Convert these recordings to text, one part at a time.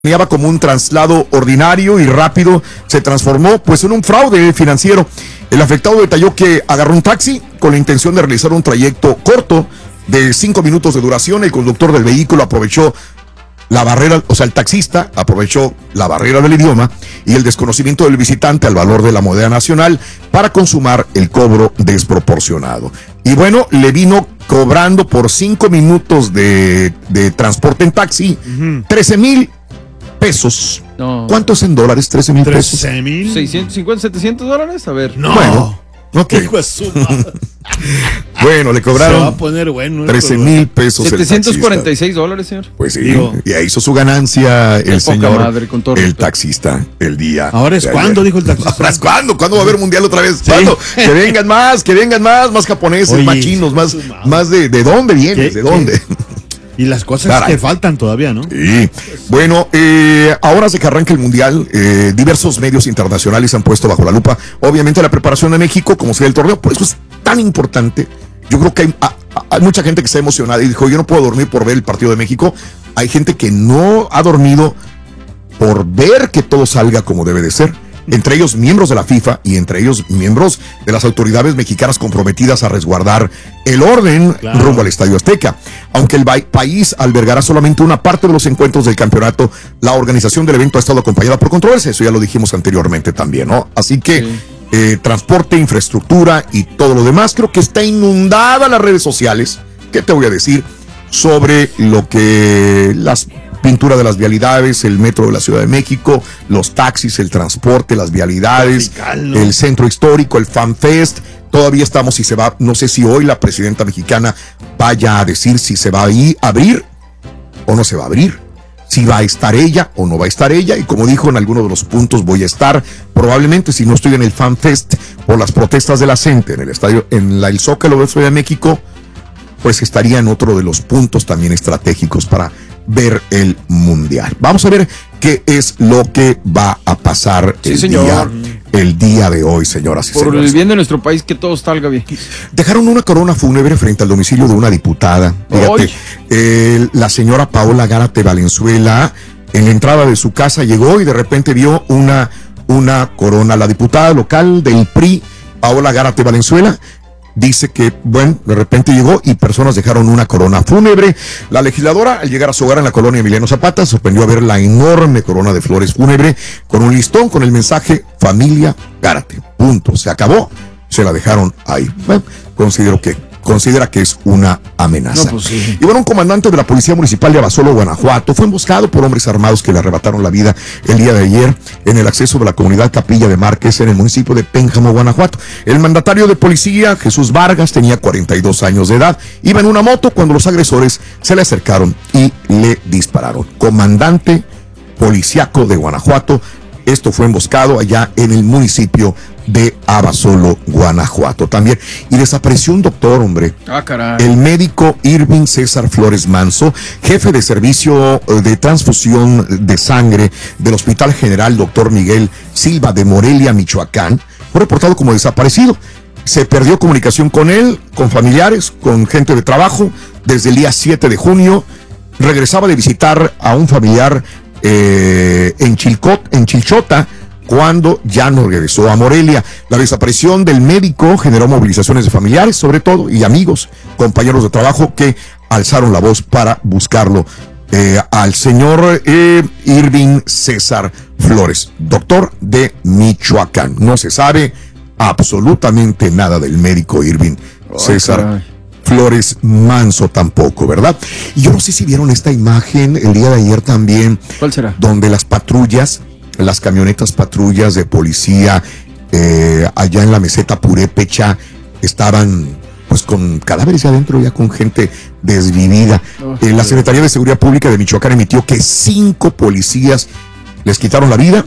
como un traslado ordinario y rápido, se transformó pues en un fraude financiero. El afectado detalló que agarró un taxi con la intención de realizar un trayecto corto de 5 minutos de duración. El conductor del vehículo aprovechó la barrera, o sea, el taxista aprovechó la barrera del idioma y el desconocimiento del visitante al valor de la moneda nacional para consumar el cobro desproporcionado. Y bueno, le vino cobrando por 5 minutos de transporte en taxi, 13,000 pesos. No. ¿Cuánto es en dólares? 13,000 pesos. 13,000. 650, 700 dólares. A ver. No. Bueno, ok. Bueno, le cobraron Se va a poner bueno 13,000 pesos. 746 dólares, señor. Pues sí, Digo, ya hizo su ganancia el señor, madre, con todo el respeto. taxista, el día. ¿Ahora es de cuándo? ayer. Dijo el taxista. ¿Ahora es cuándo? ¿Cuándo va a haber mundial otra vez? Sí. ¿Cuándo? Que vengan más japoneses, Oye, más chinos, más de dónde vienes, ¿Qué? de dónde. Y las cosas Caray. que faltan todavía, ¿no? Sí. Bueno, ahora se que arranca el mundial, diversos medios internacionales han puesto bajo la lupa, obviamente, la preparación de México, como sea el torneo. Por eso es tan importante. Yo creo que hay mucha gente que está emocionada y dijo, yo no puedo dormir por ver el partido de México. Hay gente que no ha dormido por ver que todo salga como debe de ser. Entre ellos miembros de la FIFA y entre ellos miembros de las autoridades mexicanas comprometidas a resguardar el orden rumbo al Estadio Azteca. Aunque el país albergará solamente una parte de los encuentros del campeonato, la organización del evento ha estado acompañada por controversia. Eso ya lo dijimos anteriormente también, ¿no? Así que transporte, infraestructura y todo lo demás, creo que está inundada las redes sociales. ¿Qué te voy a decir sobre lo que las pintura de las vialidades, el metro de la Ciudad de México, los taxis, el transporte, las vialidades, Tropical, ¿no? el centro histórico, el Fan Fest? Todavía estamos, si se va, no sé si hoy la presidenta mexicana vaya a decir si se va a abrir o no se va a abrir, si va a estar ella o no va a estar ella. Y como dijo, en algunos de los puntos voy a estar, probablemente si no estoy en el Fan Fest por las protestas de la gente en el estadio, en el Zócalo de la Ciudad de México, pues estaría en otro de los puntos también estratégicos para ver el mundial. Vamos a ver qué es lo que va a pasar el día de hoy, señoras y señores. Por el bien de nuestro país, que todo salga bien. Dejaron una corona fúnebre frente al domicilio de una diputada. Fíjate, la señora Paola Gárate Valenzuela, en la entrada de su casa llegó y de repente vio una corona. La diputada local del PRI, Paola Gárate Valenzuela, dice que, bueno, de repente llegó y personas dejaron una corona fúnebre. La legisladora, al llegar a su hogar en la colonia Emiliano Zapata, sorprendió a ver la enorme corona de flores fúnebre con un listón con el mensaje Familia Gárate. Punto. Se acabó. Se la dejaron ahí. Bueno, considera que es una amenaza. No, pues sí. Y bueno, un comandante de la Policía Municipal de Abasolo, Guanajuato, fue emboscado por hombres armados que le arrebataron la vida el día de ayer en el acceso de la comunidad Capilla de Márquez en el municipio de Pénjamo, Guanajuato. El mandatario de policía, Jesús Vargas, tenía 42 años de edad, iba en una moto cuando los agresores se le acercaron y le dispararon. Comandante policíaco de Guanajuato. Esto fue emboscado allá en el municipio de Abasolo, Guanajuato también. Y desapareció un doctor, hombre. Ah, caray. El médico Irving César Flores Manso, jefe de servicio de transfusión de sangre del Hospital General Dr. Miguel Silva de Morelia, Michoacán, fue reportado como desaparecido. Se perdió comunicación con él, con familiares, con gente de trabajo. Desde el día 7 de junio regresaba de visitar a un familiar en Chilchota, cuando ya no regresó a Morelia. La desaparición del médico generó movilizaciones de familiares, sobre todo, y amigos, compañeros de trabajo que alzaron la voz para buscarlo. Al señor Irving César Flores, doctor de Michoacán. No se sabe absolutamente nada del médico Irving César Flores Manso tampoco, ¿verdad? Y yo no sé si vieron esta imagen el día de ayer también. ¿Cuál será? Donde las patrullas, las camionetas patrullas de policía allá en la meseta Purépecha estaban pues con cadáveres adentro, ya con gente desvivida. La Secretaría de Seguridad Pública de Michoacán emitió que 5 policías les quitaron la vida,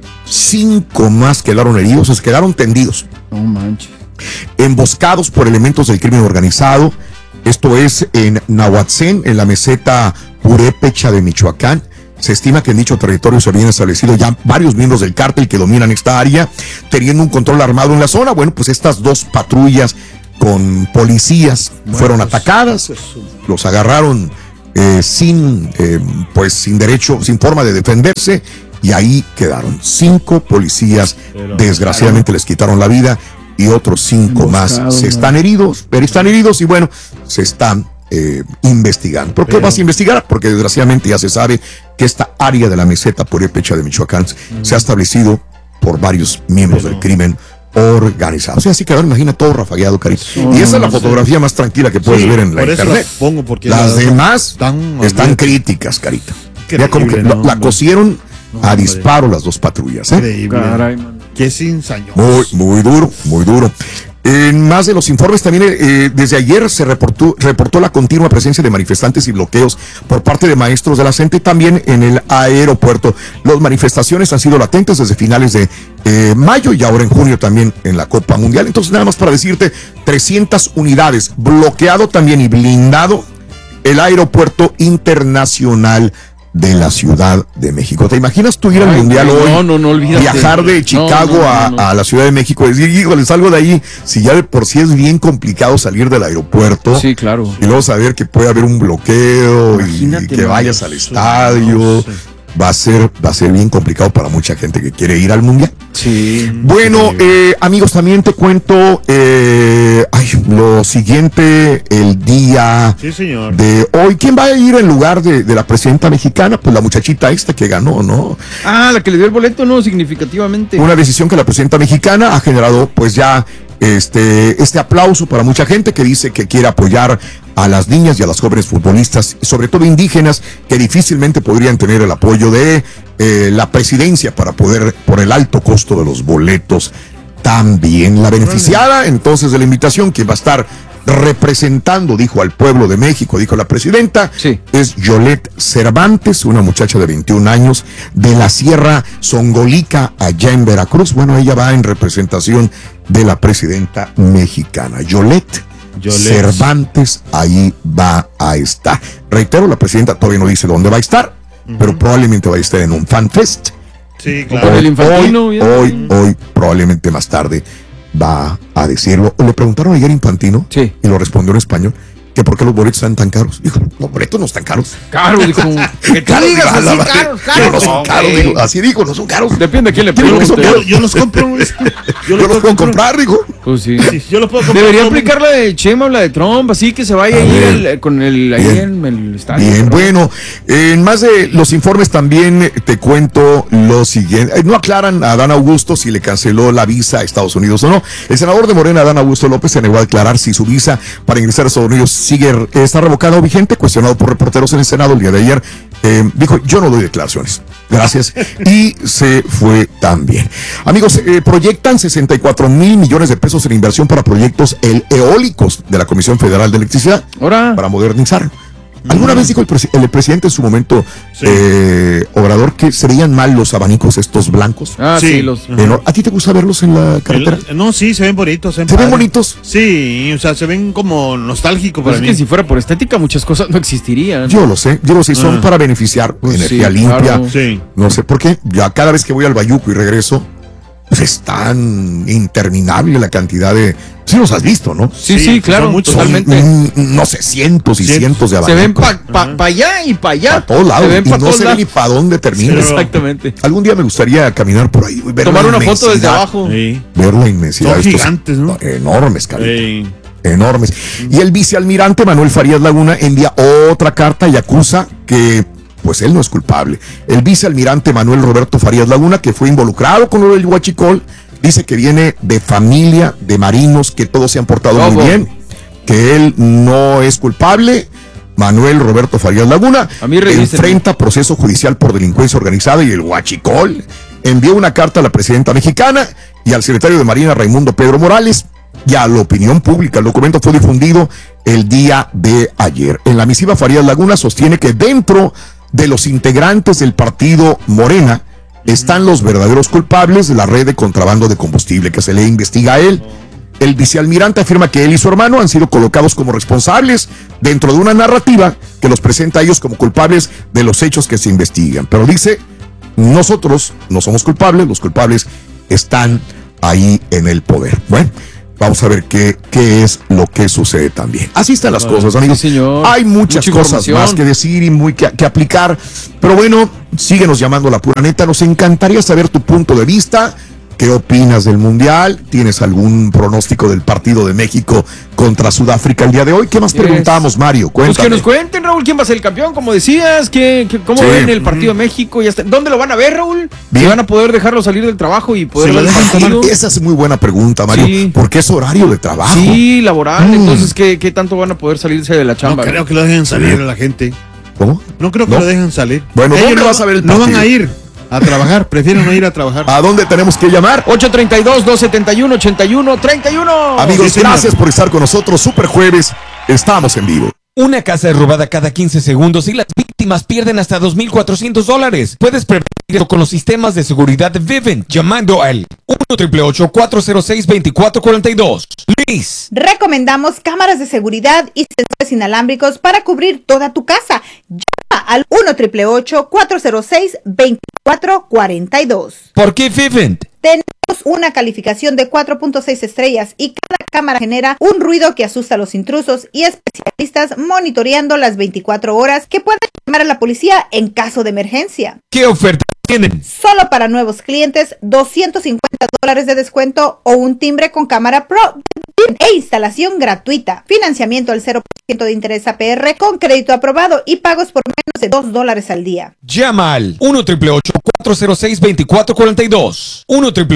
5 más quedaron heridos, se quedaron tendidos. No manches. Emboscados por elementos del crimen organizado. Esto es en Nahuatzén, en la meseta Purépecha de Michoacán. Se estima que en dicho territorio se habían establecido ya varios miembros del cártel que dominan esta área, teniendo un control armado en la zona. Bueno, pues estas 2 patrullas con policías fueron atacadas, los agarraron sin derecho, sin forma de defenderse, y ahí quedaron 5 policías. Pero, desgraciadamente les quitaron la vida y otros 5 más están heridos y bueno, se están investigando. ¿Por qué vas a investigar? Porque desgraciadamente ya se sabe que esta área de la meseta purépecha de Michoacán se ha establecido por varios miembros del crimen organizado. O sea, así que ahora imagina todo rafagueado, Carita. Y esa es la fotografía más tranquila que puedes ver en la internet. Porque las demás están críticas, Carita. Ya como que la cosieron a disparo las 2 patrullas. Increíble. Caray, man. Qué cizañoso. Muy duro, muy duro. En más de los informes, también desde ayer se reportó la continua presencia de manifestantes y bloqueos por parte de maestros de la CENTE, también en el aeropuerto. Las manifestaciones han sido latentes desde finales de mayo y ahora en junio también en la Copa Mundial. Entonces, nada más para decirte, 300 unidades, bloqueado también y blindado el aeropuerto internacional de la Ciudad de México. ¿Te imaginas tú ir al Mundial hoy? No, olvídate. Viajar de Chicago a la Ciudad de México, decir, híjole, salgo de ahí, si ya de por sí es bien complicado salir del aeropuerto. Sí, claro. Y luego saber que puede haber un bloqueo. Imagínate, y que vayas al estadio. Va a ser bien complicado para mucha gente que quiere ir al Mundial. Sí. Bueno, amigos, también te cuento lo siguiente, el día de hoy. ¿Quién va a ir en lugar de la presidenta mexicana? Pues la muchachita esta que ganó, ¿no? La que le dio el boleto, no, significativamente. Una decisión que la presidenta mexicana ha generado, pues ya, este aplauso para mucha gente que dice que quiere apoyar a las niñas y a las jóvenes futbolistas, y sobre todo indígenas, que difícilmente podrían tener el apoyo de la presidencia para poder, por el alto costo de los boletos. También la beneficiada entonces de la invitación, que va a estar representando, dijo, al pueblo de México, dijo la presidenta, es Yolette Cervantes, una muchacha de 21 años de la Sierra Songolica, allá en Veracruz. Bueno, ella va en representación de la presidenta mexicana. Yolette Cervantes ahí va a estar. Reitero, la presidenta todavía no dice dónde va a estar, pero probablemente va a estar en un fan fest. Sí, claro. Hoy, probablemente más tarde va a decirlo. Le preguntaron ayer a Infantino y lo respondió en español, que por qué los boletos están tan caros. Dijo, los boletos no están caros. Caros, dijo. Que tú digas así, caros. No son caros, dijo. Así dijo, no son caros. Depende de quién le pregunte. Yo los compro, güey. Yo los puedo comprar, dijo. Pues sí. Yo los puedo comprar. Debería aplicar la de Chema o la de Trump, así que se vaya ahí con el ahí en el estadio. Bien, bueno, en más de los informes también te cuento lo siguiente. No aclaran a Adán Augusto si le canceló la visa a Estados Unidos o no. El senador de Morena, Adán Augusto López, se negó a declarar si su visa para ingresar a Estados Unidos está revocada o vigente. Cuestionado por reporteros en el Senado el día de ayer, dijo, yo no doy declaraciones, gracias, y se fue también. Amigos, proyectan 64 mil millones de pesos en inversión para proyectos eólicos de la Comisión Federal de Electricidad para modernizar. ¿Alguna vez dijo el presidente en su momento, Obrador, que serían mal los abanicos estos blancos? Sí. ¿A ti te gusta verlos en la carretera? No, sí, se ven bonitos. ¿Se ven bonitos? Sí, o sea, se ven como nostálgicos pues para mí. Es que si fuera por estética, muchas cosas no existirían. Yo lo sé, son para beneficiar energía limpia. Claro. Sí. No sé por qué, ya cada vez que voy al Bayuco y regreso, pues es tan interminable la cantidad de... Sí los has visto, ¿no? Sí, claro, totalmente. No sé, cientos y cientos de abanicos. Se ven para allá y para allá. Para todos lados. Y no sé ni para dónde termina. Exactamente. Algún día me gustaría caminar por ahí. Tomar una foto desde abajo. Ver la inmensidad. Son gigantes, ¿no? Enormes, Carita. Enormes. Y el vicealmirante Manuel Farías Laguna envía otra carta y acusa que pues él no es culpable. El vicealmirante Manuel Roberto Farías Laguna, que fue involucrado con lo del huachicol, dice que viene de familia de marinos, que todos se han portado muy bien, que él no es culpable. Manuel Roberto Farías Laguna enfrenta proceso judicial por delincuencia organizada y el huachicol. Envió una carta a la presidenta mexicana y al secretario de Marina, Raimundo Pedro Morales, y a la opinión pública. El documento fue difundido el día de ayer. En la misiva, Farías Laguna sostiene que dentro de los integrantes del partido Morena están los verdaderos culpables de la red de contrabando de combustible que se le investiga a él. El vicealmirante afirma que él y su hermano han sido colocados como responsables dentro de una narrativa que los presenta a ellos como culpables de los hechos que se investigan. Pero dice, nosotros no somos culpables, los culpables están ahí en el poder. Bueno, Vamos a ver qué es lo que sucede también. Así están las cosas, amigos. Sí, señor. Hay muchas Mucha cosas información. más que decir y muy que aplicar. Pero bueno, síguenos llamando a la pura neta. Nos encantaría saber tu punto de vista. ¿Qué opinas del Mundial? ¿Tienes algún pronóstico del partido de México contra Sudáfrica el día de hoy? ¿Qué más preguntamos, Mario? Pues Cuéntame. que nos cuenten, Raúl, quién va a ser el campeón, como decías, cómo Sí. ven el partido de México. ¿Dónde lo van a ver, Raúl? Bien. ¿Si van a poder dejarlo salir del trabajo y poder Sí, ver el lo dejan partido? Esa es muy buena pregunta, Mario. Sí. Porque es horario de trabajo. Sí, laboral. Entonces, ¿qué tanto van a poder salirse de la No chamba? creo que lo dejen salir a la gente. ¿Cómo? No creo que ¿No? lo dejen salir. Bueno, Ellos ¿dónde vas a ver el no van partido? a ir a trabajar, prefieren no ir a trabajar. ¿A dónde tenemos que llamar? 832-271-8131. Amigos, Sí, señor. gracias por estar con nosotros. Super Jueves, estamos en vivo. Una casa es robada cada 15 segundos y las víctimas pierden hasta $2,400. Puedes prevenirlo con los sistemas de seguridad de Vivint llamando al 1-888-406-2442. Liz. Recomendamos cámaras de seguridad y sensores inalámbricos para cubrir toda tu casa. Llama al 1-888-406-2442. ¿Por qué Vivint? Tenemos una calificación de 4.6 estrellas y cada cámara genera un ruido que asusta a los intrusos y especialistas monitoreando las 24 horas que pueden llamar a la policía en caso de emergencia. ¿Qué ofertas tienen? Solo para nuevos clientes, $250 de descuento o un timbre con cámara Pro e instalación gratuita. Financiamiento al 0% de interés APR con crédito aprobado y pagos por menos de $2 al día. Llama al 1-888-406-2442.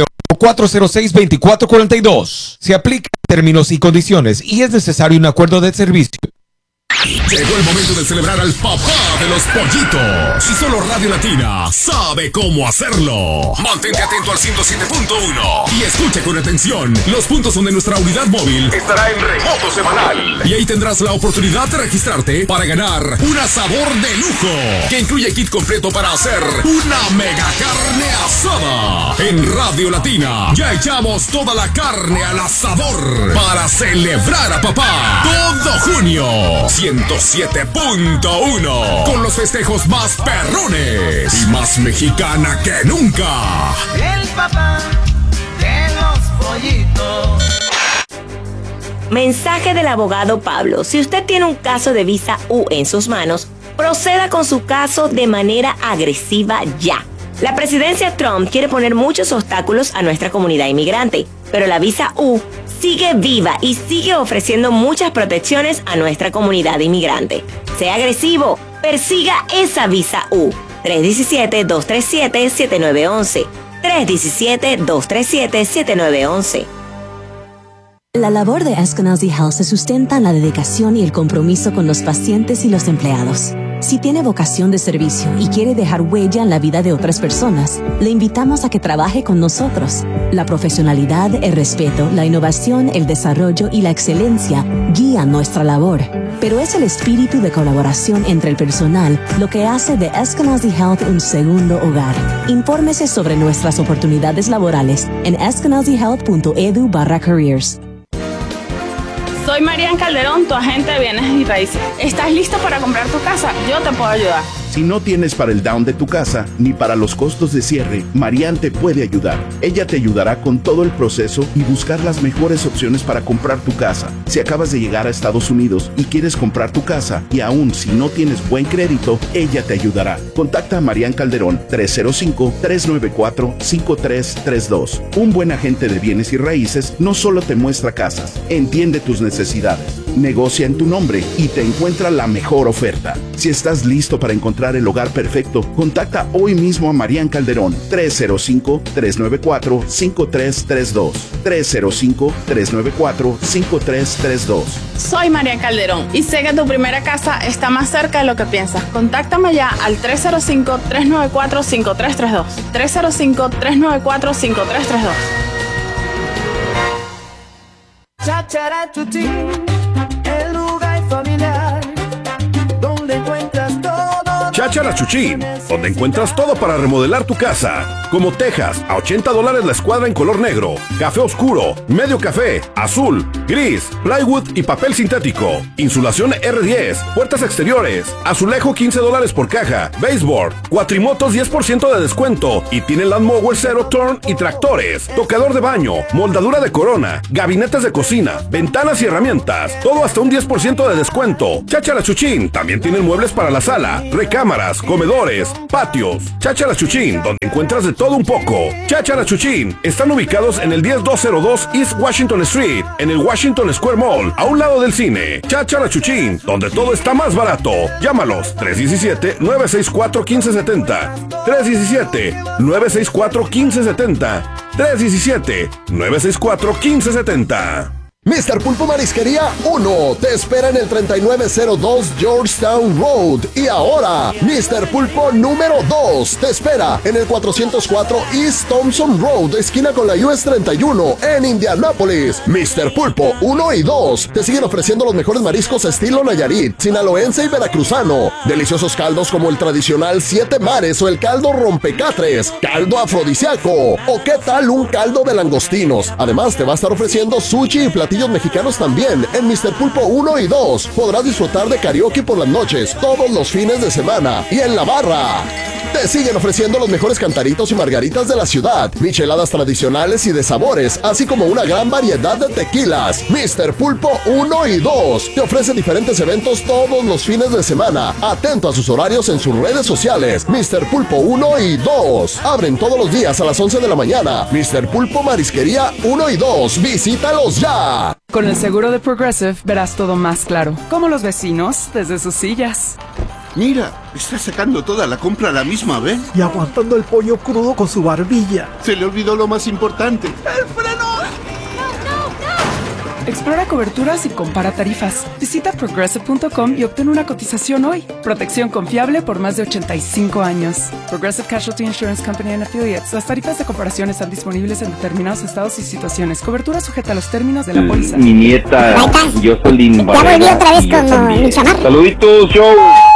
1-888-406-2442. Se aplican términos y condiciones y es necesario un acuerdo de servicio. Llegó el momento de celebrar al papá de los pollitos. Y solo Radio Latina sabe cómo hacerlo. Mantente atento al 107.1 y escucha con atención los puntos donde nuestra unidad móvil estará en remoto semanal. Y ahí tendrás la oportunidad de registrarte para ganar un asador de lujo que incluye kit completo para hacer una mega carne asada. En Radio Latina ya echamos toda la carne al asador para celebrar a papá todo junio. 107.1 con los festejos más perrones y más mexicana que nunca. El papá de los pollitos. Mensaje del abogado Pablo. Si usted tiene un caso de visa U en sus manos, proceda con su caso de manera agresiva ya. La presidencia Trump quiere poner muchos obstáculos a nuestra comunidad inmigrante, pero la visa U sigue viva y sigue ofreciendo muchas protecciones a nuestra comunidad inmigrante. Sea agresivo, persiga esa visa U. 317-237-7911. 317-237-7911. La labor de Eskenazi Health se sustenta en la dedicación y el compromiso con los pacientes y los empleados. Si tiene vocación de servicio y quiere dejar huella en la vida de otras personas, le invitamos a que trabaje con nosotros. La profesionalidad, el respeto, la innovación, el desarrollo y la excelencia guían nuestra labor. Pero es el espíritu de colaboración entre el personal lo que hace de Eskenazi Health un segundo hogar. Infórmese sobre nuestras oportunidades laborales en eskenazihealth.edu/careers. Soy Marian Calderón, tu agente de bienes y raíces. ¿Estás listo para comprar tu casa? Yo te puedo ayudar. Si no tienes para el down de tu casa ni para los costos de cierre, Marian te puede ayudar. Ella te ayudará con todo el proceso y buscar las mejores opciones para comprar tu casa. Si acabas de llegar a Estados Unidos y quieres comprar tu casa y aún si no tienes buen crédito, ella te ayudará. Contacta a Marian Calderón 305-394-5332. Un buen agente de bienes y raíces no solo te muestra casas, entiende tus necesidades, negocia en tu nombre y te encuentra la mejor oferta. Si estás listo para encontrar el hogar perfecto, contacta hoy mismo a Marian Calderón 305-394-5332. 305-394-5332. Soy Marian Calderón y sé que tu primera casa está más cerca de lo que piensas. Contáctame ya al 305-394-5332. 305-394-5332. Chachara Chuchín, el lugar familiar donde encuentras todo. Cháchara Chuchín, donde encuentras todo para remodelar tu casa, como tejas a $80 la escuadra en color negro, café oscuro, medio café, azul, gris, plywood y papel sintético, insulación R10, puertas exteriores, azulejo $15 por caja, baseboard, cuatrimotos 10% de descuento y tienen lawnmower Zero Turn y tractores, tocador de baño, moldadura de corona, gabinetes de cocina, ventanas y herramientas, todo hasta un 10% de descuento. Cháchara Chuchín también tienen muebles para la sala, recámaras, comedores, patios. Cháchara Chuchín, donde encuentras de todo un poco. Cháchara Chuchín, están ubicados en el 10202 East Washington Street, en el Washington Square Mall, a un lado del cine. Cháchara Chuchín, donde todo está más barato. Llámalos 317-964-1570. 317-964-1570. 317-964-1570. Mr. Pulpo Marisquería 1 te espera en el 3902 Georgetown Road. Y ahora, Mr. Pulpo número 2 te espera en el 404 East Thompson Road, esquina con la US 31 en Indianápolis. Mr. Pulpo 1 y 2 te siguen ofreciendo los mejores mariscos estilo Nayarit, sinaloense y veracruzano. Deliciosos caldos como el tradicional 7 mares o el caldo rompecatres, caldo afrodisíaco o qué tal un caldo de langostinos. Además te va a estar ofreciendo sushi y platillos mexicanos también en Mr. Pulpo 1 y 2. Podrás disfrutar de karaoke por las noches, todos los fines de semana. Y en la barra te siguen ofreciendo los mejores cantaritos y margaritas de la ciudad, micheladas tradicionales y de sabores, así como una gran variedad de tequilas. Mr. Pulpo 1 y 2 te ofrece diferentes eventos todos los fines de semana. Atento a sus horarios en sus redes sociales. Mr. Pulpo 1 y 2 abren todos los días a las 11 de la mañana. Mr. Pulpo Marisquería 1 y 2. Visítalos ya. Con el seguro de Progressive verás todo más claro, como los vecinos desde sus sillas. Mira, está sacando toda la compra a la misma vez. Y aguantando el pollo crudo con su barbilla. Se le olvidó lo más importante. ¡El freno! Explora coberturas y compara tarifas. Visita Progressive.com y obtén una cotización hoy. Protección confiable por más de 85 años. Progressive Casualty Insurance Company and Affiliates. Las tarifas de comparación están disponibles en determinados estados y situaciones. Cobertura sujeta a los términos de la póliza. Mi nieta Jocelyn Barrera. Ya volví otra vez con mi chamarra. Saluditos, show.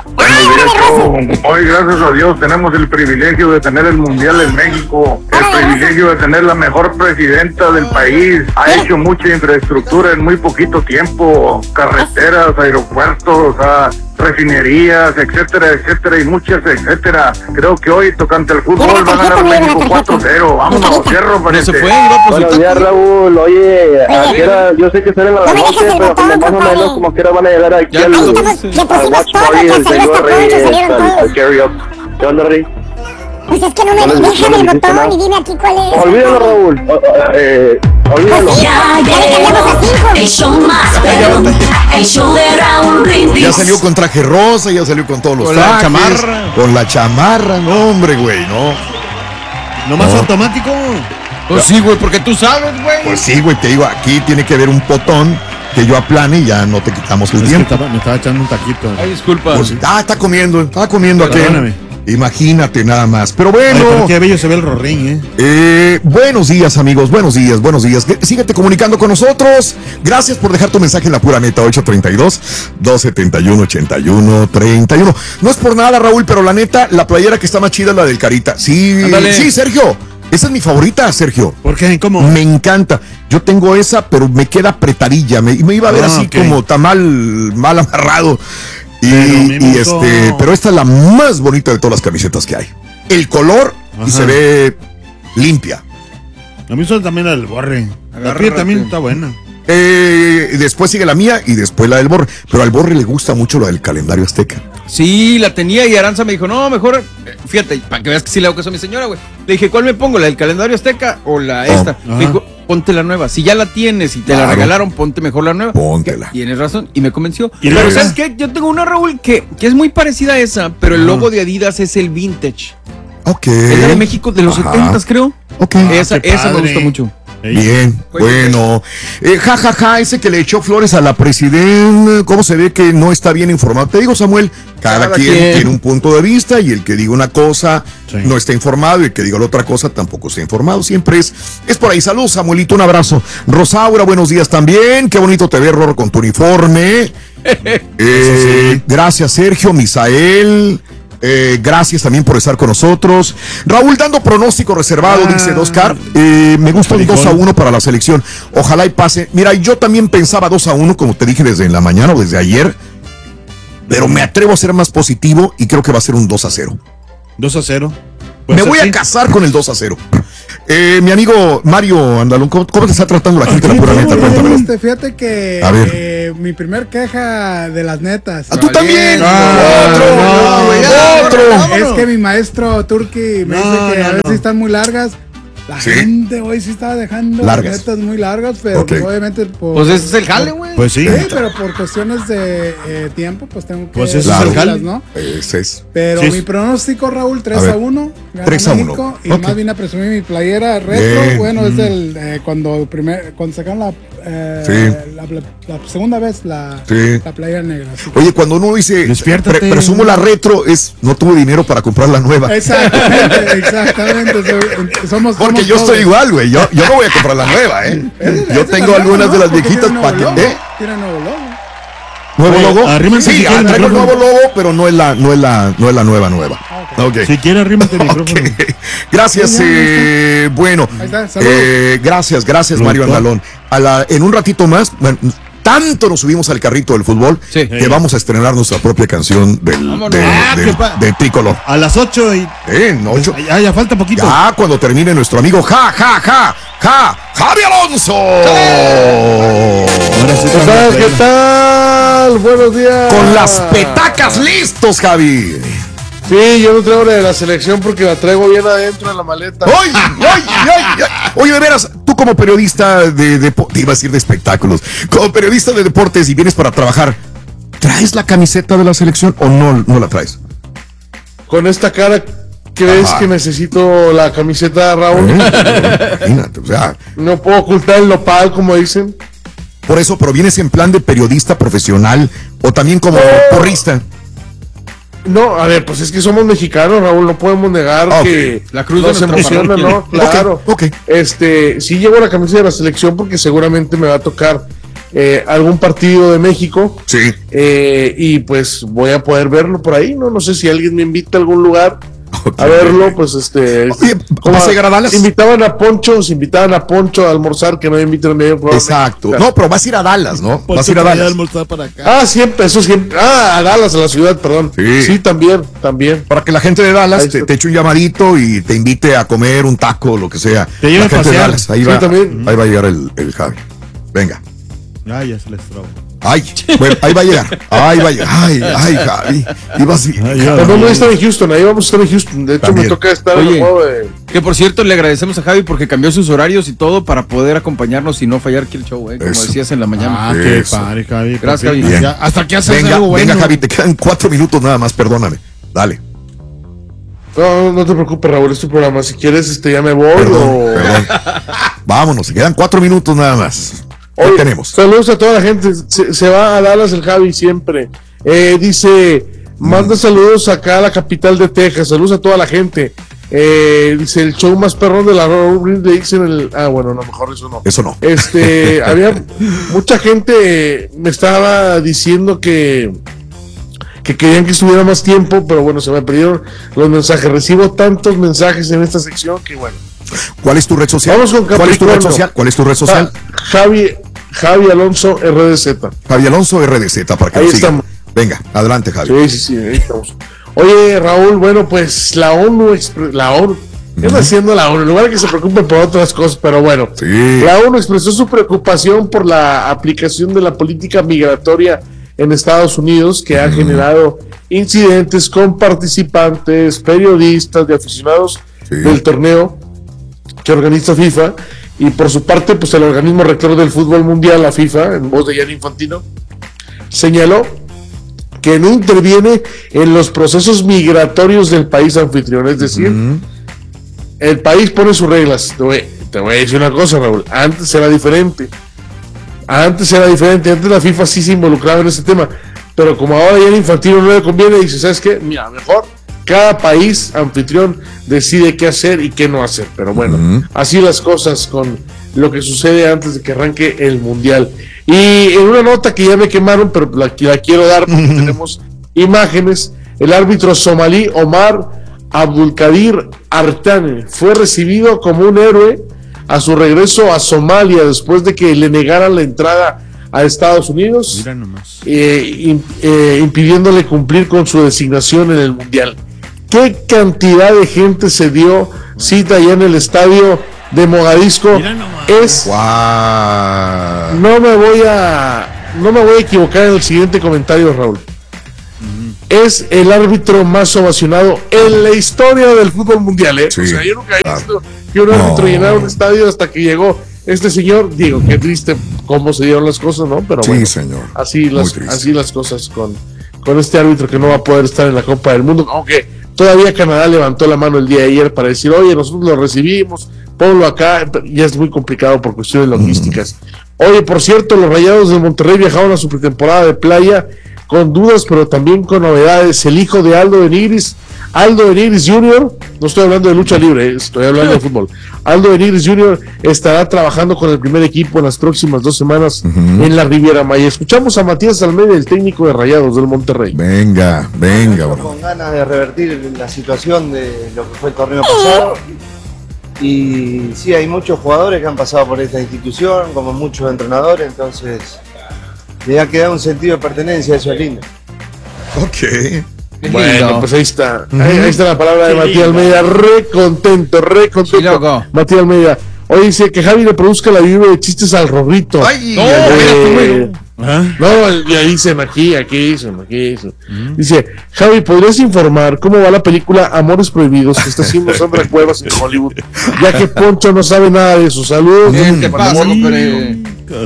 Hoy, gracias a Dios, tenemos el privilegio de tener el Mundial en México, el privilegio de tener la mejor presidenta del país. Ha hecho mucha infraestructura en muy poquito tiempo, carreteras, aeropuertos, refinerías, etcétera, etcétera, y muchas, etcétera. Creo que hoy, tocante al fútbol, va a ganar México 4-0. Vámonos, cierro, pariente. Buenos días, Raúl. Oye, yo sé que salen a las 12, pero como más o menos como quiera van a llegar aquí al watch party del señor Rey, al karaoke. ¿Qué onda, Rey? Pues es que no me dejan el botón y dime aquí cuál es. Olvídalo, Raúl. Olvídalo. El show más perro, el show de Raúl Brindis. Ya salió con traje rosa, ya salió con todos los con trajes. La chamarra. Con la chamarra, no, hombre, güey, no. ¿No más automático? Pues sí, güey, porque tú sabes, güey. Pues sí, güey, te digo, aquí tiene que haber un botón que yo aplane y ya no te quitamos el tiempo. Me estaba echando un taquito. Ay, disculpa. Pues, está comiendo aquí. Imagínate nada más. Pero bueno. Ay, pero qué bello se ve el Rorín, buenos días, amigos. Buenos días. Síguete comunicando con nosotros. Gracias por dejar tu mensaje en la pura neta. 832-271-8131. No es por nada, Raúl, pero la neta, la playera que está más chida es la del Carita. Sí, ándale. Sí, Sergio. Esa es mi favorita, Sergio. ¿Por qué? ¿Cómo? Me encanta. Yo tengo esa, pero me queda apretadilla. Me iba a ver así como tamal mal amarrado. Pero esta es la más bonita de todas las camisetas que hay. El color y se ve limpia. A mí son también la del Borre. La tuya también está buena. Después sigue la mía y después la del Borre. Pero al Borre le gusta mucho lo del calendario azteca. Sí, la tenía y Aranza me dijo, no, mejor, fíjate, para que veas que sí le hago caso a mi señora, güey. Le dije, ¿cuál me pongo? ¿La del calendario azteca o la esta? Me dijo, ponte la nueva. Si ya la tienes y te la regalaron, ponte mejor la nueva. Póntela. Tienes razón y me convenció. Pero ¿sabes qué? Yo tengo una, Raúl, que es muy parecida a esa, pero el logo de Adidas es el vintage. Ok. Es la de México de los 70s, creo. Ok. Esa me gusta mucho. Bien, bueno. Ese que le echó flores a la presidenta, ¿cómo se ve que no está bien informado? Te digo, Samuel, cada quien tiene un punto de vista y el que diga una cosa no está informado y el que diga la otra cosa tampoco está informado. Siempre es por ahí. Saludos, Samuelito, un abrazo. Rosaura, buenos días también. Qué bonito te ves, Rorro, con tu uniforme. Gracias, Sergio, Misael. Gracias también por estar con nosotros. Raúl, dando pronóstico reservado, dice Oscar. Me gusta un 2-1 para la selección. Ojalá y pase. Mira, yo también pensaba 2-1, como te dije desde la mañana o desde ayer. Pero me atrevo a ser más positivo y creo que va a ser un 2-0. 2-0. Me voy a casar con el 2-0. Mi amigo Mario Andalón, ¿cómo te está tratando la gente de la pura neta? Cuéntamelo. Fíjate que A ver. mi primer queja de las netas. ¡Tú también! ¡Otro! Es que mi maestro Turki me dice que a veces están muy largas. La gente hoy sí estaba dejando largas. Netas muy largas, pero pues, obviamente pues ese es el jale, güey. Pues sí. Pero por cuestiones de tiempo, pues tengo que... Pues ese es el jale, ¿no? Ese es. Pero mi pronóstico, Raúl, 3-1. 3-1. Y más bien a presumir mi playera retro. Bueno, es el cuando sacaron la segunda vez la playera negra. Oye, cuando uno dice presumo la retro, no tuve dinero para comprar la nueva. Exactamente. Porque yo estoy igual, güey. Yo no voy a comprar la nueva, Yo tengo algunas de las viejitas para que. Tiene nuevo logo. ¿Nuevo logo? Sí, traigo el nuevo logo, pero no es la nueva. Okay. Si quieres, arrímate el micrófono. Gracias, bueno. Gracias, Mario Andalón. En un ratito más, bueno, tanto nos subimos al carrito del fútbol que vamos a estrenar nuestra propia canción del Tricolor. A las 8 y... 8. Ya falta poquito. Ya cuando termine nuestro amigo Javi Alonso. ¿Qué tal? Buenos días. Con las petacas listos, Javi. Sí, yo no traigo la de la selección porque la traigo bien adentro de la maleta. Oye, de veras, tú como periodista iba a decir de espectáculos, como periodista de deportes y vienes para trabajar, ¿traes la camiseta de la selección o no la traes? Con esta cara, ¿crees que necesito la camiseta, Raúl? Imagínate, o sea. No puedo ocultar el nopal, como dicen. Por eso, pero vienes en plan de periodista profesional o también como porrista. No, a ver, pues es que somos mexicanos, Raúl, no podemos negar que la cruz nos emociona, ¿no? Claro. Sí llevo la camiseta de la selección porque seguramente me va a tocar algún partido de México. Sí. Y pues voy a poder verlo por ahí, ¿no? No sé si alguien me invita a algún lugar a verlo, pues ¿Vas a llegar a Dallas? Invitaban a Poncho a almorzar, que no me invitan a medio programa. Exacto. No, pero vas a ir a Dallas, ¿no? Vas a ir a Dallas. Almorzar para acá. Eso siempre. A Dallas, a la ciudad, perdón. Sí, también. Para que la gente de Dallas te eche un llamadito y te invite a comer un taco o lo que sea. Te lleve a pasear. Ahí va a llegar el Javi. Venga. Ya se les trabó. Bueno, ahí va a llegar. Ay, Javi. No estar en Houston, ahí vamos a estar en Houston. De hecho, también me toca estar en el juego de. Que por cierto, le agradecemos a Javi porque cambió sus horarios y todo para poder acompañarnos y no fallar aquí el show, como decías en la mañana. Qué padre, Javi. Gracias, Javi. Hasta que haces algo bueno. Venga, Javi, te quedan 4 minutos nada más, perdóname. Dale. No te preocupes, Raúl, es tu programa. Si quieres, ya me voy. Perdón. Vámonos, se quedan 4 minutos nada más. Hoy tenemos. Saludos a toda la gente. Se va a Dallas el Javi siempre. Dice, manda saludos acá a la capital de Texas. Saludos a toda la gente. Dice, el show más perrón de la Raúl le dicen bueno, no, mejor eso no. Eso no. Había mucha gente me estaba diciendo que querían que estuviera más tiempo, pero bueno, se me perdieron los mensajes. Recibo tantos mensajes en esta sección que bueno. ¿Cuál es tu red social? Vamos con Capricornio. ¿Cuál es tu red social? Javi Alonso RDZ. Javi Alonso RDZ, para que ahí lo sigan. Estamos. Venga, adelante, Javi. Sí, ahí estamos. Oye, Raúl, bueno, pues la ONU, ¿qué está haciendo la ONU? En lugar de que se preocupe por otras cosas, pero bueno. La ONU expresó su preocupación por la aplicación de la política migratoria en Estados Unidos, que ha generado incidentes con participantes, periodistas y aficionados del torneo que organiza FIFA. Y por su parte, pues el organismo rector del fútbol mundial, la FIFA, en voz de Gianni Infantino, señaló que no interviene en los procesos migratorios del país anfitrión. Es decir, el país pone sus reglas. Te voy a decir una cosa, Raúl. Antes era diferente. Antes la FIFA sí se involucraba en ese tema. Pero como ahora Gianni Infantino no le conviene, dice, ¿sabes qué? Mira, mejor cada país anfitrión decide qué hacer y qué no hacer. Pero bueno, así las cosas con lo que sucede antes de que arranque el mundial. Y en una nota que ya me quemaron, pero la quiero dar porque tenemos imágenes. el árbitro somalí Omar Abdulkadir Artane fue recibido como un héroe a su regreso a Somalia después de que le negaran la entrada a Estados Unidos, impidiéndole cumplir con su designación en el Mundial. ¿Qué cantidad de gente se dio cita allá en el estadio de Mogadiscio? No me voy a equivocar en el siguiente comentario, Raúl. Es el árbitro más ovacionado en la historia del fútbol mundial, ¿eh? Sí, o sea, yo nunca he visto que un árbitro llenara un estadio hasta que llegó este señor. Digo, qué triste cómo se dieron las cosas, ¿no? Pero bueno, señor. Así las cosas con este árbitro que no va a poder estar en la Copa del Mundo, aunque todavía Canadá levantó la mano el día de ayer para decir, oye, nosotros lo recibimos, ponlo acá. Ya es muy complicado por cuestiones logísticas. Oye, por cierto, los Rayados de Monterrey viajaron a su pretemporada de playa con dudas, pero también con novedades. El hijo de Aldo Benigris Jr., no estoy hablando de lucha libre, estoy hablando de fútbol. Aldo Benigris Jr. estará trabajando con el primer equipo en las próximas 2 semanas en la Riviera Maya. Escuchamos a Matías Almeida, el técnico de Rayados del Monterrey. Venga, bro. Con ganas de revertir la situación de lo que fue el torneo pasado. Y sí, hay muchos jugadores que han pasado por esta institución, como muchos entrenadores, entonces le ha quedado un sentido de pertenencia, eso es lindo. Ok. Bueno, pues ahí está. Ahí está la palabra de Matías Almeida. Re contento. Sí, Matías Almeida. Hoy dice que Javi le produzca la lluvia de chistes al Rorrito. No, ya dicen aquí dicen. Dice, Javi, ¿podrías informar cómo va la película Amores Prohibidos que está haciendo Sandra Cuevas en Hollywood? Ya que Poncho no sabe nada de eso. Saludos. ¿Qué pasa, compadre?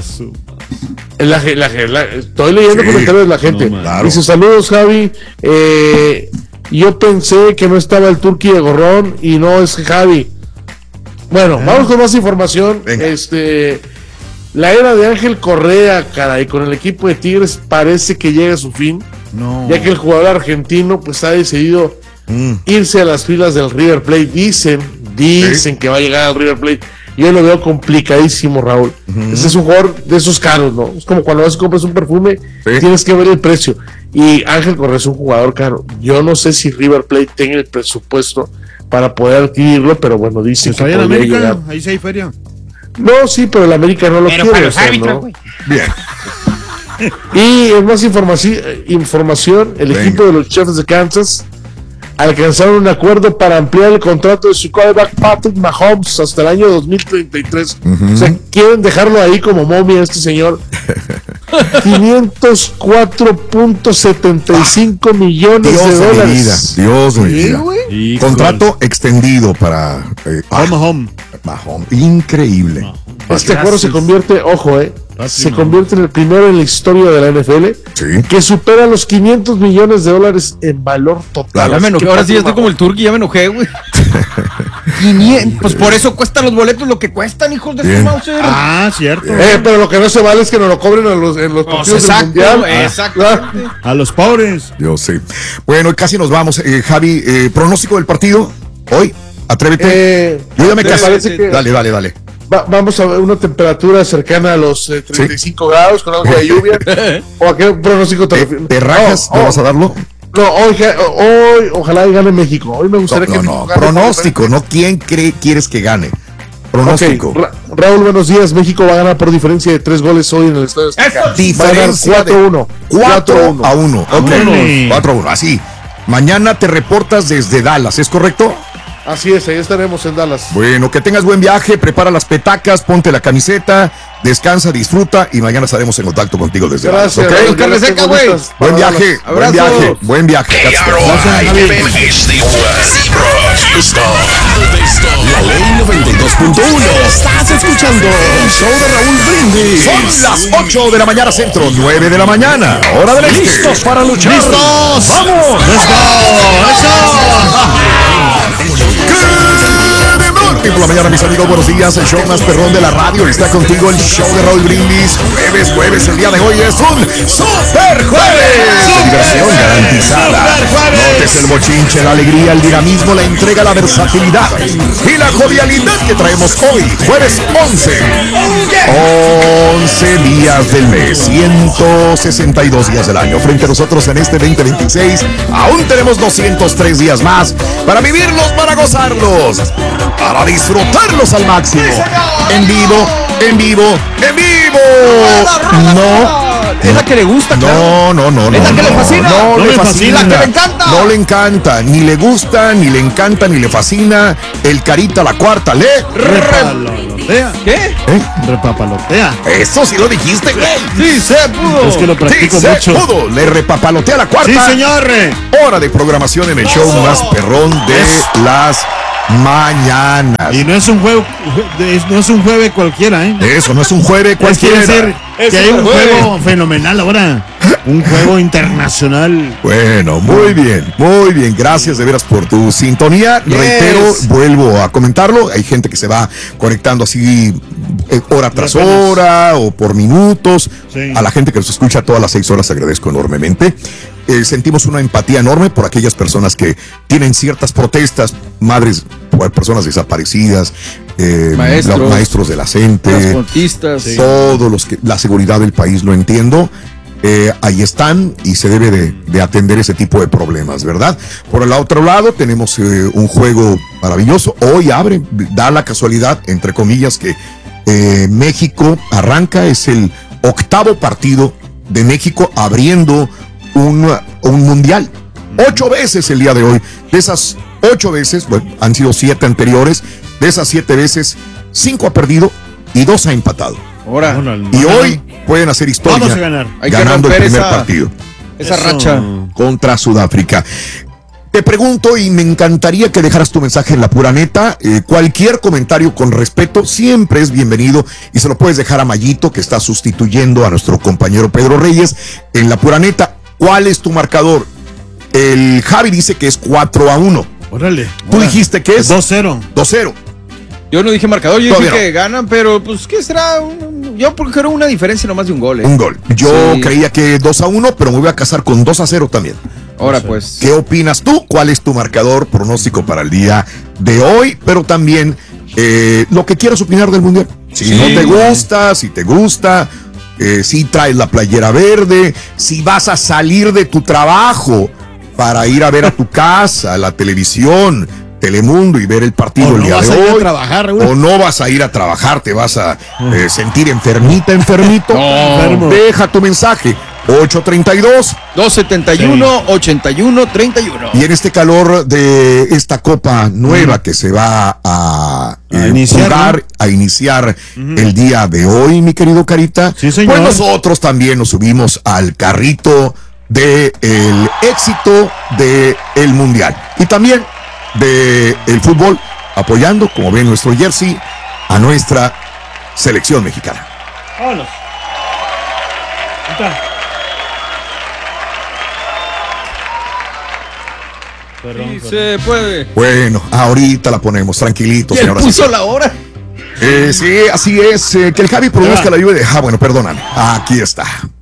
Estoy leyendo comentarios de la gente. Dice, saludos, Javi. Yo pensé que no estaba el Turqui de Gorrón y no es Javi. Bueno, vamos con más información. La era de Ángel Correa, caray, con el equipo de Tigres parece que llega a su fin, ya que el jugador argentino pues ha decidido irse a las filas del River Plate. Dicen que va a llegar al River Plate. Yo lo veo complicadísimo, Raúl. Ese es un jugador de esos caros, ¿no? Es como cuando vas y compras un perfume, tienes que ver el precio. Y Ángel Correa es un jugador caro. Yo no sé si River Plate tenga el presupuesto para poder adquirirlo, pero bueno, dicen que podría llegar. Ahí sí hay feria. No, sí, pero el América no lo quiere. Para los árbitros, ¿no? Bien. Y en más información, el equipo de los Chiefs de Kansas alcanzaron un acuerdo para ampliar el contrato de su quarterback Patrick Mahomes hasta el año 2033. O sea, quieren dejarlo ahí como momia este señor. 504.75 millones de dólares. Dios mío. Contrato extendido para Mahomes. Increíble. Este acuerdo se convierte, se convierte en el primero en la historia de la NFL que supera los 500 millones de dólares en valor total. Ya me enojé, ahora sí ya estoy como el Turqui, ya me enojé, güey. 500, pues por eso cuestan los boletos lo que cuestan, hijos de su Mauser. Cierto. Pero lo que no se vale es que nos lo cobren en los partidos del Mundial. Exacto. A los pobres. Yo sé. Bueno, casi nos vamos. Javi, pronóstico del partido hoy. Atrévete. Yo ya me casé. Dale. Vamos a ver una temperatura cercana a los 35 grados con algo de lluvia. ¿O a qué pronóstico te refieres? ¿Te rajas? ¿No vas a darlo? No, hoy ojalá gane México. Hoy me gustaría que México gane. Pronóstico, no quién quieres que gane. Pronóstico. Raúl, buenos días. México va a ganar por diferencia de 3 goles hoy en el Estadio Azteca. Diferencia 4-1. 4-1. Ok. 4-1. Así. Mañana te reportas desde Dallas, ¿es correcto? Así es, ahí estaremos en Dallas. Bueno, que tengas buen viaje, prepara las petacas, ponte la camiseta, descansa, disfruta y mañana estaremos en contacto contigo desde Dallas. Gracias. ¿Okay? Buen viaje. La Ley 92.1. Estás escuchando el show de Raúl Brindis. Son las 8 de la mañana centro, 9 de la mañana. Hora de listos para luchar. ¡Listos! ¡Vamos! ¡Let's go! ¡Múltiplo la mañana, mis amigos, buenos días. El show más perrón de la radio está contigo, el show de Raúl Brindis. Jueves, el día de hoy es un super jueves. Diversión garantizada. Notes el bochinche, la alegría, el dinamismo, la entrega, la versatilidad y la jovialidad que traemos hoy, jueves 11 días del mes, 162 días del año. Frente a nosotros en este 2026, aún tenemos 203 días más para vivirlos, para gozarlos, para disfrutarlos al máximo. En vivo. No. Es la que le gusta, claro. No. Es la que le fascina. No le fascina. La que le encanta. No le encanta. Ni le gusta, ni le encanta, ni le fascina. El Carita, la cuarta, repapalotea. ¿Qué? Repapalotea. Eso sí lo dijiste, güey. Sí, se pudo. Es que lo practico mucho. Se pudo. Le repapalotea la cuarta. Sí, señor. Hora de programación en el show más perrón de las mañanas. Y no es un juego, no es un jueves cualquiera, ¿eh? Eso, no es un jueves cualquiera. Que hay un juego fenomenal ahora. Un juego internacional. Bueno, muy bien. Gracias de veras por tu sintonía. Reitero, vuelvo a comentarlo. Hay gente que se va conectando así hora tras hora o por minutos. Sí. A la gente que nos escucha todas las 6 horas agradezco enormemente. Sentimos una empatía enorme por aquellas personas que tienen ciertas protestas, madres, personas desaparecidas, maestros de la CENTE, transportistas, todos los que la seguridad del país, lo entiendo. Ahí están y se debe de atender ese tipo de problemas, ¿verdad? Por el otro lado tenemos un juego maravilloso. Hoy da la casualidad, entre comillas, que México arranca, es el 8º partido de México abriendo un mundial. 8 veces el día de hoy. De esas 8 veces, bueno, han sido 7 anteriores. De esas 7 veces, 5 ha perdido y 2 ha empatado. Y hoy pueden hacer historia. Vamos a ganar. Ganando el primer partido. Esa racha contra Sudáfrica. Te pregunto y me encantaría que dejaras tu mensaje en La Pura Neta. Cualquier comentario con respeto siempre es bienvenido y se lo puedes dejar a Mayito, que está sustituyendo a nuestro compañero Pedro Reyes en La Pura Neta. ¿Cuál es tu marcador? El Javi dice que es 4-1. Órale. Tú dijiste que es 2-0. 2-0. Yo no dije marcador, yo dije que ganan, pero pues ¿qué será? Yo creo una diferencia nomás de un gol. Un gol. Yo creía que 2-1, pero me voy a casar con 2-0 también. Ahora pues. ¿Qué opinas tú? ¿Cuál es tu marcador pronóstico para el día de hoy? Pero también lo que quieras opinar del Mundial. Si no te gusta, si te gusta, si traes la playera verde, si vas a salir de tu trabajo para ir a ver a tu casa, a la televisión, Telemundo y ver el partido el día de hoy. O no vas a ir a trabajar, te vas a sentir enfermito. No. Deja tu mensaje. 832-271-8131. Y en este calor de esta copa nueva que se va a iniciar el día de hoy, mi querido Carita, sí, señor. Pues nosotros también nos subimos al carrito del éxito del Mundial. Y también del fútbol, apoyando, como ven nuestro jersey, a nuestra selección mexicana. Vámonos. Sí, se puede. Bueno, ahorita la ponemos, tranquilito, señora. ¿Puso la hora? Sí, así es. Que el Javi produzca la lluvia de... bueno, perdóname. Aquí está.